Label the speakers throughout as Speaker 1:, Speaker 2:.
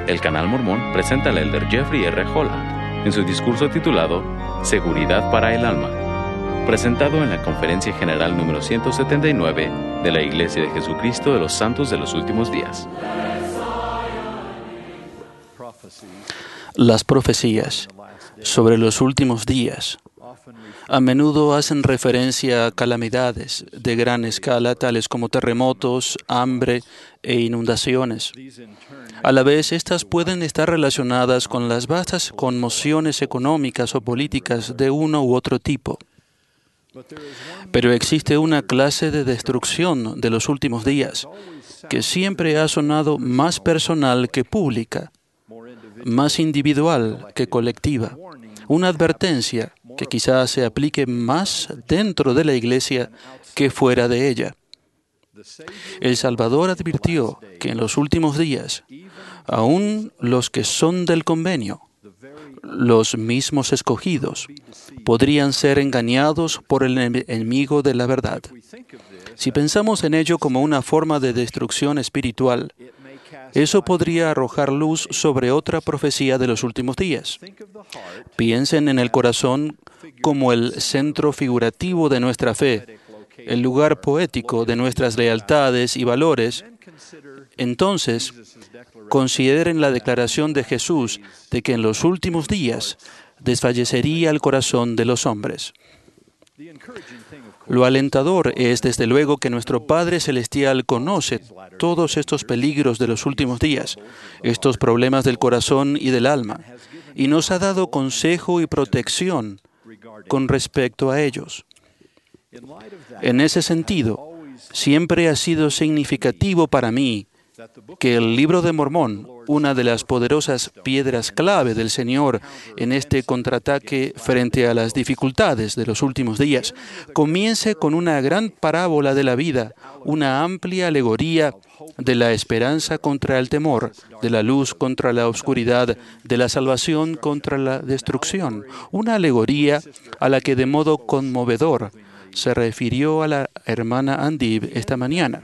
Speaker 1: El Canal Mormón presenta al elder Jeffrey R. Holland en su discurso titulado Seguridad para el Alma, presentado en la Conferencia General número 179 de la Iglesia de Jesucristo de los Santos de los Últimos Días.
Speaker 2: Las profecías sobre los últimos días a menudo hacen referencia a calamidades de gran escala, tales como terremotos, hambre e inundaciones. A la vez, estas pueden estar relacionadas con las vastas conmociones económicas o políticas de uno u otro tipo. Pero existe una clase de destrucción de los últimos días que siempre ha sonado más personal que pública, más individual que colectiva. Una advertencia que quizás se aplique más dentro de la Iglesia que fuera de ella. El Salvador advirtió que en los últimos días, aún los que son del convenio, los mismos escogidos, podrían ser engañados por el enemigo de la verdad. Si pensamos en ello como una forma de destrucción espiritual, eso podría arrojar luz sobre otra profecía de los últimos días. Piensen en el corazón como el centro figurativo de nuestra fe, el lugar poético de nuestras lealtades y valores. Entonces, consideren la declaración de Jesús de que en los últimos días desfallecería el corazón de los hombres. Lo alentador es, desde luego, que nuestro Padre Celestial conoce todos estos peligros de los últimos días, estos problemas del corazón y del alma, y nos ha dado consejo y protección con respecto a ellos. En ese sentido, siempre ha sido significativo para mí que el Libro de Mormón, una de las poderosas piedras clave del Señor en este contraataque frente a las dificultades de los últimos días, comience con una gran parábola de la vida, una amplia alegoría de la esperanza contra el temor, de la luz contra la oscuridad, de la salvación contra la destrucción, una alegoría a la que de modo conmovedor se refirió a la hermana Andib esta mañana.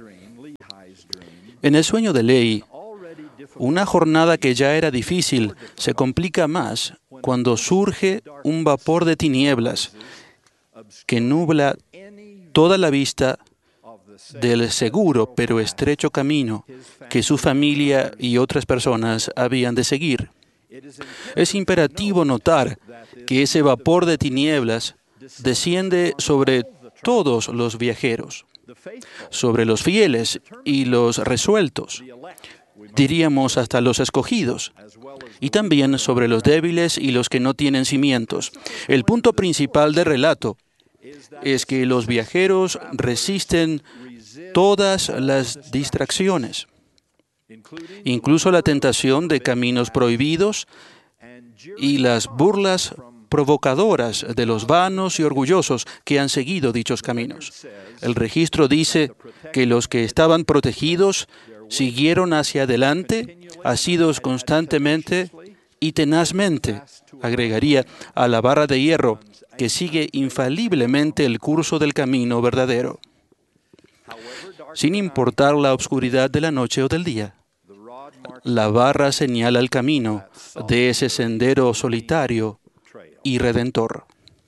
Speaker 2: En el sueño de Lehi, una jornada que ya era difícil se complica más cuando surge un vapor de tinieblas que nubla toda la vista del seguro pero estrecho camino que su familia y otras personas habían de seguir. Es imperativo notar que ese vapor de tinieblas desciende sobre todos los viajeros, sobre los fieles y los resueltos, diríamos hasta los escogidos, y también sobre los débiles y los que no tienen cimientos. El punto principal del relato es que los viajeros resisten todas las distracciones, incluso la tentación de caminos prohibidos y las burlas provocadoras de los vanos y orgullosos que han seguido dichos caminos. El registro dice que los que estaban protegidos siguieron hacia adelante, asidos constantemente y tenazmente, agregaría, a la barra de hierro que sigue infaliblemente el curso del camino verdadero, sin importar la oscuridad de la noche o del día. La barra señala el camino de ese sendero solitario y redentor.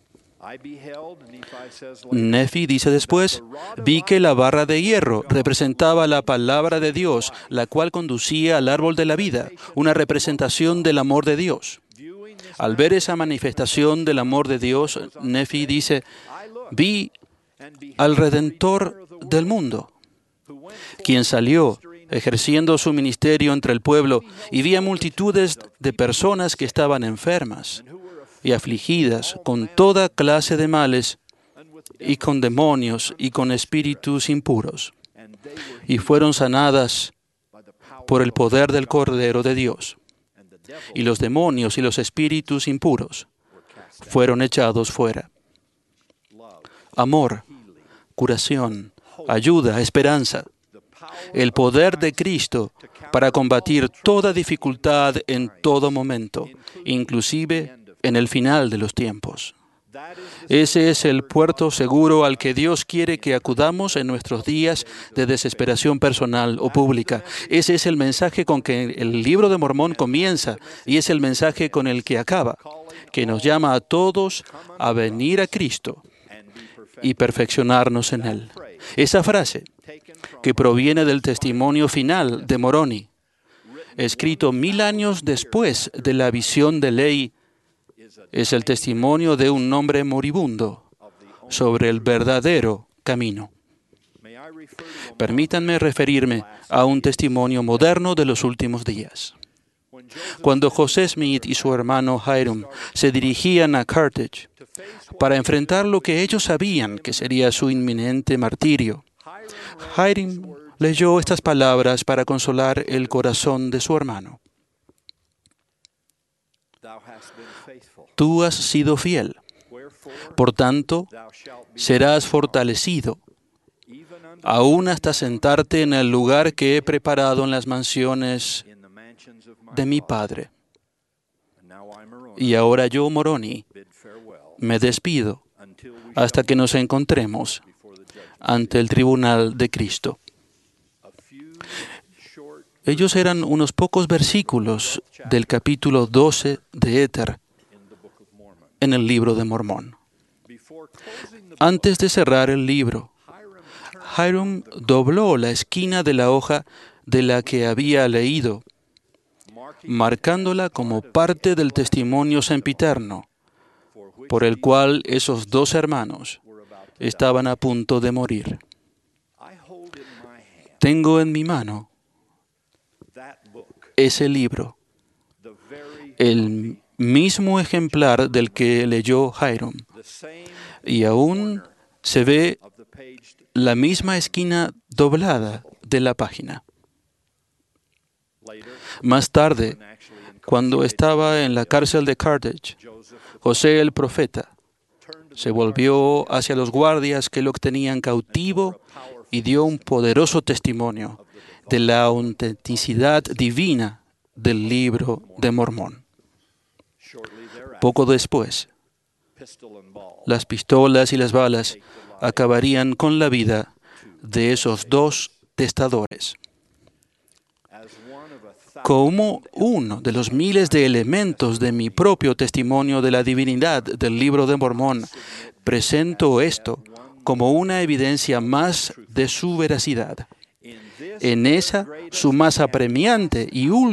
Speaker 2: Nefi dice después, vi que la barra de hierro representaba la palabra de Dios, la cual conducía al árbol de la vida, una representación del amor de Dios. Al ver esa manifestación del amor de Dios, Nefi dice, vi al Redentor del mundo, quien salió ejerciendo su ministerio entre el pueblo, y vi a multitudes de personas que estaban enfermas y afligidas con toda clase de males, y con demonios y con espíritus impuros, y fueron sanadas por el poder del Cordero de Dios. Y los demonios y los espíritus impuros fueron echados fuera. Amor, curación, ayuda, esperanza. El poder de Cristo para combatir toda dificultad en todo momento, inclusive en el final de los tiempos. Ese es el puerto seguro al que Dios quiere que acudamos en nuestros días de desesperación personal o pública. Ese es el mensaje con que el libro de Mormón comienza y es el mensaje con el que acaba, que nos llama a todos a venir a Cristo y perfeccionarnos en Él. Esa frase, que proviene del testimonio final de Moroni, escrito 1000 años después de la visión de Lehi, es el testimonio de un hombre moribundo sobre el verdadero camino. Permítanme referirme a un testimonio moderno de los últimos días. Cuando José Smith y su hermano Hiram se dirigían a Carthage para enfrentar lo que ellos sabían que sería su inminente martirio, Hiram leyó estas palabras para consolar el corazón de su hermano. Tú has sido fiel, por tanto, serás fortalecido, aún hasta sentarte en el lugar que he preparado en las mansiones de mi Padre. Y ahora yo, Moroni, me despido hasta que nos encontremos ante el tribunal de Cristo. Ellos eran unos pocos versículos del capítulo 12 de Éter en el libro de Mormón. Antes de cerrar el libro, Hiram dobló la esquina de la hoja de la que había leído, marcándola como parte del testimonio sempiterno, por el cual esos dos hermanos estaban a punto de morir. Tengo en mi mano ese libro, el mismo ejemplar del que leyó Hiram, y aún se ve la misma esquina doblada de la página. Más tarde, cuando estaba en la cárcel de Carthage, José el profeta se volvió hacia los guardias que lo tenían cautivo y dio un poderoso testimonio de la autenticidad divina del libro de Mormón. Poco después, las pistolas y las balas acabarían con la vida de esos dos testadores. Como uno de los miles de elementos de mi propio testimonio de la divinidad del libro de Mormón, presento esto como una evidencia más de su veracidad. En esa, su más apremiante y